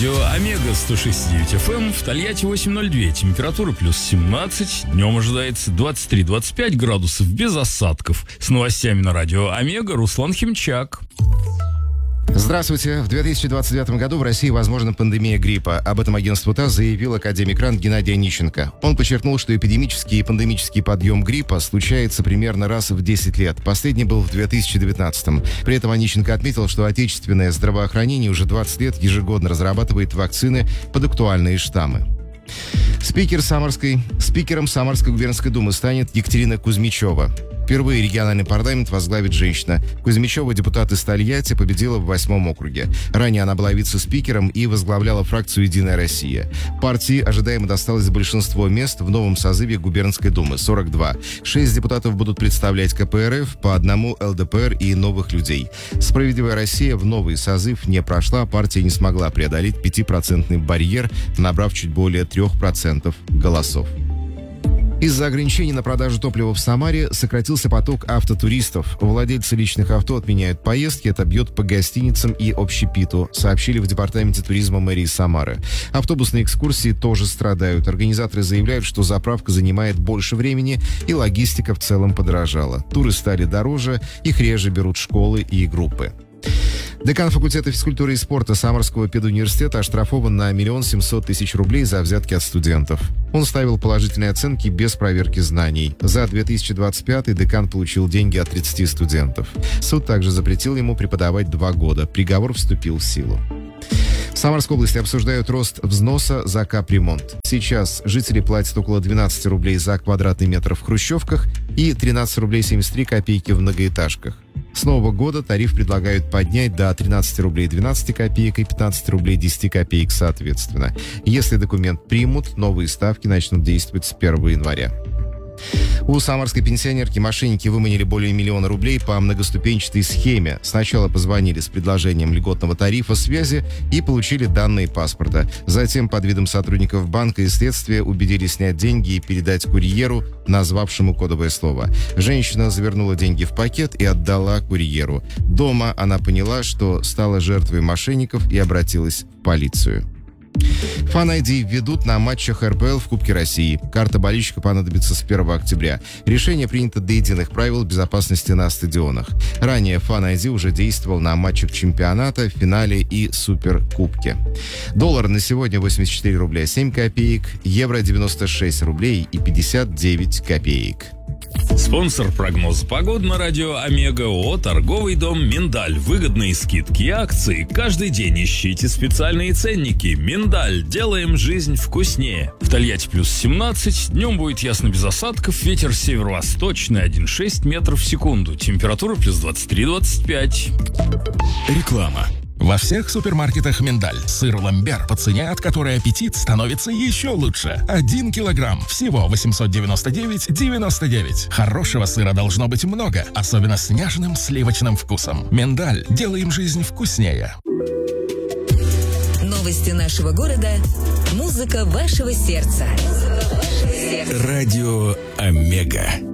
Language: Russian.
Радио Омега 106.9 FM, в Тольятти 8.02, температура плюс 17, днем ожидается 23-25 градусов без осадков. С новостями на Радио Омега Руслан Химчак. Здравствуйте. В 2029 году в России возможна пандемия гриппа. Об этом агентству ТАСС заявил академик РАН Геннадий Онищенко. Он подчеркнул, что эпидемический и пандемический подъем гриппа случается примерно раз в 10 лет. Последний был в 2019-м. При этом Онищенко отметил, что отечественное здравоохранение уже 20 лет ежегодно разрабатывает вакцины под актуальные штаммы. Спикером Самарской губернской думы станет Екатерина Кузьмичева. Впервые региональный парламент возглавит женщина. Кузьмичева, депутат из Тольятти, победила в 8-м округе. Ранее она была вице-спикером и возглавляла фракцию «Единая Россия». Партии ожидаемо досталось большинство мест в новом созыве губернской думы – 42. 6 депутатов будут представлять КПРФ, по одному ЛДПР и новых людей. «Справедливая Россия» в новый созыв не прошла, партия не смогла преодолеть 5% барьер, набрав чуть более 3% голосов. Из-за ограничений на продажу топлива в Самаре сократился поток автотуристов. Владельцы личных авто отменяют поездки, это бьет по гостиницам и общепиту, сообщили в департаменте туризма мэрии Самары. Автобусные экскурсии тоже страдают. Организаторы заявляют, что заправка занимает больше времени и логистика в целом подорожала. Туры стали дороже, их реже берут школы и группы. Декан факультета физкультуры и спорта Самарского педуниверситета оштрафован на 1 700 000 рублей за взятки от студентов. Он ставил положительные оценки без проверки знаний. За 2025 декан получил деньги от 30 студентов. Суд также запретил ему преподавать 2 года. Приговор вступил в силу. В Самарской области обсуждают рост взноса за капремонт. Сейчас жители платят около 12 рублей за квадратный метр в хрущевках и 13 рублей 73 копейки в многоэтажках. С нового года тариф предлагают поднять до 13 рублей 12 копеек и 15 рублей 10 копеек соответственно. Если документ примут, новые ставки начнут действовать с 1 января. У самарской пенсионерки мошенники выманили более 1 000 000 рублей по многоступенчатой схеме. Сначала позвонили с предложением льготного тарифа связи и получили данные паспорта. Затем под видом сотрудников банка и следствия убедили снять деньги и передать курьеру, назвавшему кодовое слово. Женщина завернула деньги в пакет и отдала курьеру. Дома она поняла, что стала жертвой мошенников и обратилась в полицию. Фан-ID введут на матчах РПЛ в Кубке России. Карта болельщика понадобится с 1 октября. Решение принято до единых правил безопасности на стадионах. Ранее Фан-ID уже действовал на матчах чемпионата, финале и суперкубке. Доллар на сегодня 84 рубля 7 копеек, евро 96 рублей и 59 копеек. Спонсор прогноза погоды на Радио Омега ООО «Торговый дом Миндаль». Выгодные скидки и акции. Каждый день ищите специальные ценники. Миндаль. Делаем жизнь вкуснее. В Тольятти плюс 17. Днем будет ясно без осадков. Ветер северо-восточный 1,6 метров в секунду. Температура плюс 23-25. Реклама. Во всех супермаркетах «Миндаль» сыр ламбер по цене, от которой аппетит становится еще лучше. 1 килограмм, всего 899,99. Хорошего сыра должно быть много, особенно с нежным сливочным вкусом. «Миндаль». Делаем жизнь вкуснее. Новости нашего города. Музыка вашего сердца. Радио Омега.